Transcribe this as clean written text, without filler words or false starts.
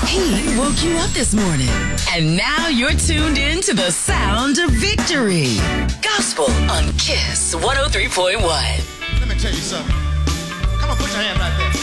He woke you up this morning. And now you're tuned in to the sound of victory. Gospel on Kiss 103.1. Let me tell you something. Come on, put your hand right there.